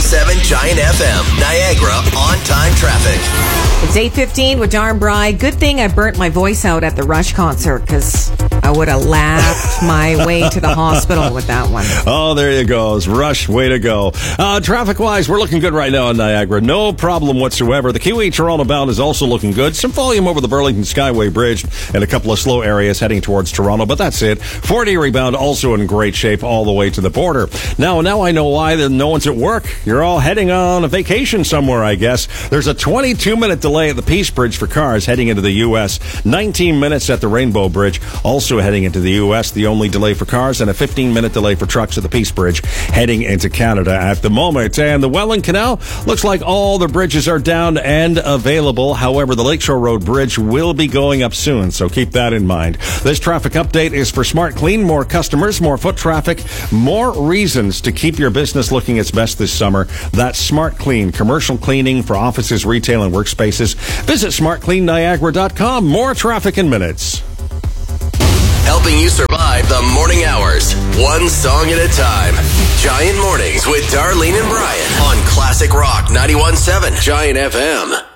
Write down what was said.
91.7 Giant FM, Niagara on-time traffic. It's 8:15 with Dar and Bry. Good thing I burnt my voice out at the Rush concert, because I would have laughed my way to the hospital with that one. Oh, there you go. Rush, way to go. Traffic-wise, we're looking good right now in Niagara. No problem whatsoever. The QE Toronto bound is also looking good. Some volume over the Burlington Skyway Bridge and a couple of slow areas heading towards Toronto, but that's it. Fort Erie bound also in great shape all the way to the border. Now I know why no one's at work. You're all heading on a vacation somewhere, I guess. There's a 22-minute delay at the Peace Bridge for cars heading into the U.S. 19 minutes at the Rainbow Bridge, also heading into the U.S. The only delay for cars, and a 15-minute delay for trucks at the Peace Bridge heading into Canada at the moment. And the Welland Canal, looks like all the bridges are down and available. However, the Lakeshore Road Bridge will be going up soon, so keep that in mind. This traffic update is for Smart Clean. More customers, more foot traffic, more reasons to keep your business looking its best this summer. That's Smart Clean, commercial cleaning for offices, retail, and workspaces. Visit smartcleanniagara.com. More traffic in minutes. Helping you survive the morning hours, one song at a time. Giant Mornings with Darlene and Brian on Classic Rock 91.7 Giant FM.